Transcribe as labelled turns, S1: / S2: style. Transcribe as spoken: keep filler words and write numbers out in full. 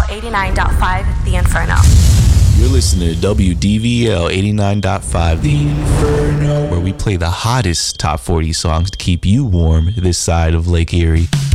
S1: L eighty-nine point five, The Inferno.
S2: You're listening to W D V L eighty-nine point five, The Inferno, where we play the hottest top forty songs to keep you warm this side of Lake Erie.